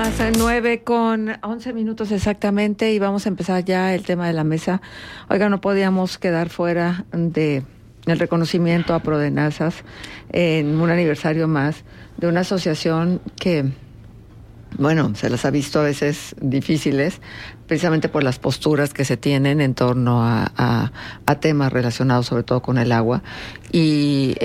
las 9:11 exactamente, y vamos a empezar ya el tema de la mesa. Oiga, no podíamos quedar fuera de el reconocimiento a Prodenazas en un aniversario más de una asociación que, bueno, se las ha visto a veces difíciles, precisamente por las posturas que se tienen en torno a temas relacionados sobre todo con el agua. Y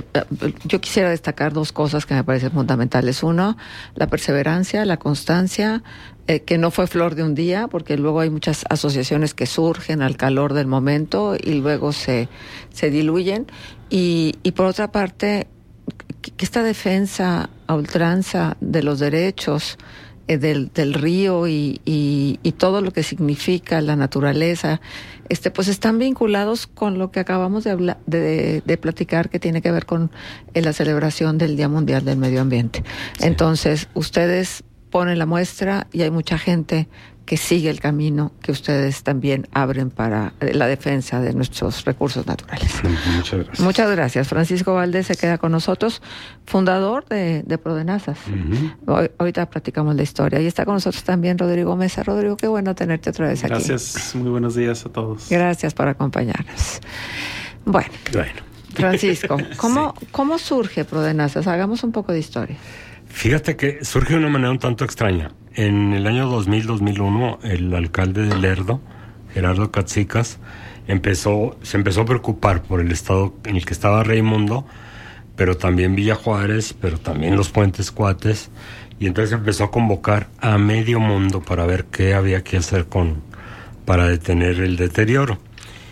yo quisiera destacar dos cosas que me parecen fundamentales. Uno, la perseverancia, la constancia, que no fue flor de un día, porque luego hay muchas asociaciones que surgen al calor del momento y luego se diluyen. Y por otra parte, que esta defensa a ultranza de los derechos del río y todo lo que significa la naturaleza, pues están vinculados con lo que acabamos de platicar, que tiene que ver con la celebración del Día Mundial del Medio Ambiente. Sí. Entonces, ustedes ponen la muestra y hay mucha gente que sigue el camino que ustedes también abren para la defensa de nuestros recursos naturales. Muchas gracias. Muchas gracias. Francisco Valdés se queda con nosotros, fundador de Prodenazas. Uh-huh. Ahorita platicamos la historia. Y está con nosotros también Rodrigo Mesa. Rodrigo, qué bueno tenerte otra vez aquí. Gracias. Muy buenos días a todos. Gracias por acompañarnos. Bueno. Francisco, ¿cómo surge Prodenazas? Hagamos un poco de historia. Fíjate que surge de una manera un tanto extraña. En el año 2000-2001, el alcalde de Lerdo, Gerardo Catsicas, se empezó a preocupar por el estado en el que estaba Raimundo, pero también Villa Juárez, pero también los Puentes Cuates, y entonces empezó a convocar a medio mundo para ver qué había que hacer para detener el deterioro.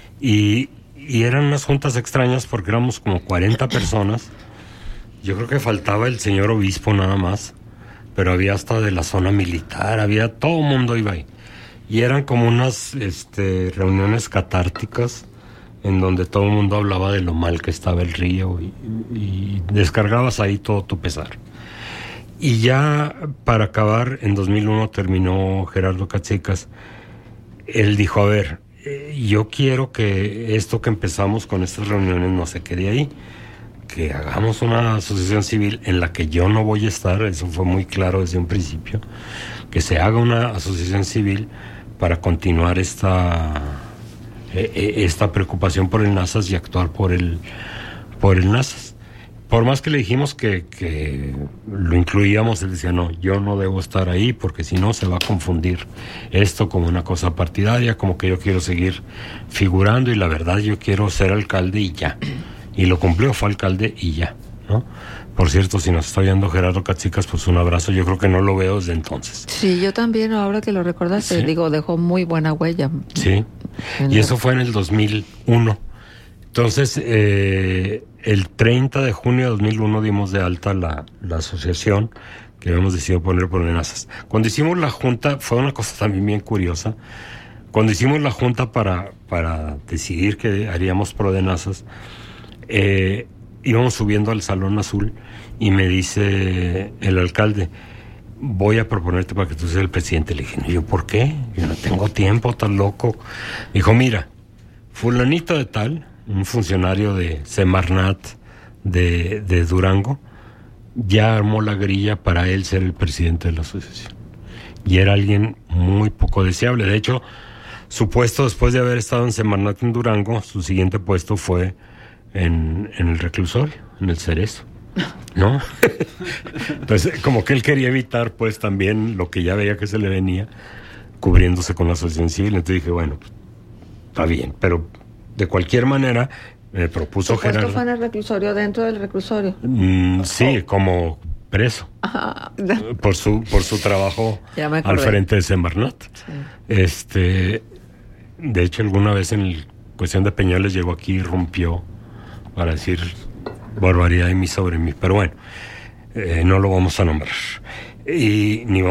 Y eran unas juntas extrañas porque éramos como 40 personas. Yo creo que faltaba el señor obispo nada más, pero había hasta de la zona militar, todo el mundo iba ahí. Y eran como unas reuniones catárticas en donde todo el mundo hablaba de lo mal que estaba el río y descargabas ahí todo tu pesar. Y ya para acabar, en 2001 terminó Gerardo Catsicas. Él dijo, a ver, yo quiero que esto que empezamos con estas reuniones no se quede ahí, que hagamos una asociación civil en la que yo no voy a estar, eso fue muy claro desde un principio, que se haga una asociación civil para continuar esta preocupación por el NASAS y actuar por el NASAS. Por más que le dijimos que lo incluíamos, él decía, no, yo no debo estar ahí porque si no se va a confundir esto como una cosa partidaria, como que yo quiero seguir figurando y la verdad yo quiero ser alcalde y ya. Y lo cumplió, fue alcalde y ya, ¿no? Por cierto, si nos está oyendo Gerardo Catsicas, pues un abrazo. Yo creo que no lo veo desde entonces. Sí, yo también, ahora que lo recordaste, ¿sí? Dejó muy buena huella. Sí, y eso fue en el 2001. Entonces, el 30 de junio de 2001 dimos de alta la asociación que habíamos decidido poner Prodenazas. Cuando hicimos la junta, fue una cosa también bien curiosa. Cuando hicimos la junta para decidir que haríamos Prodenazas, íbamos subiendo al Salón Azul y me dice el alcalde, voy a proponerte para que tú seas el presidente. Le dije, ¿yo por qué? Yo no tengo tiempo, tan loco. Dijo, mira, fulanito de tal, un funcionario de Semarnat de Durango, ya armó la grilla para él ser el presidente de la asociación. Y era alguien muy poco deseable. De hecho, su puesto, después de haber estado en Semarnat en Durango, su siguiente puesto fue en el reclusorio, en el Cerezo, ¿no? Entonces, como que él quería evitar, pues, también lo que ya veía que se le venía, cubriéndose con la asociación civil. Entonces dije, bueno, está bien, pero de cualquier manera me propuso Gerardo. ¿Esto fue en el reclusorio, dentro del reclusorio? Sí, como preso. Por su trabajo al frente de Semarnat. Sí. De hecho, alguna vez en cuestión de Peñoles llegó aquí y rompió para decir barbaridad de mí sobre mí, pero bueno, no lo vamos a nombrar y ni